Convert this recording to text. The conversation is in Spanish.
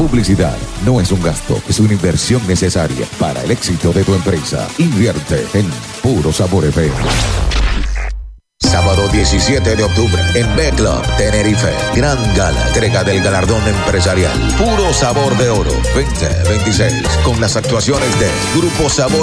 publicidad no es un gasto, es una inversión necesaria para el éxito de tu empresa. Invierte en Puro Sabor FM. Sábado 17 de octubre en B-Club Tenerife. Gran gala, entrega del galardón empresarial. Puro Sabor de Oro 2026. Con las actuaciones de Grupo Sabor